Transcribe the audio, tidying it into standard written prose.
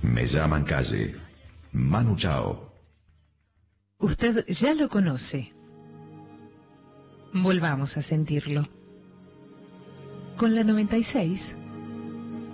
Me llaman Calle. Manu Chao. Usted ya lo conoce. Volvamos a sentirlo. Con la 96.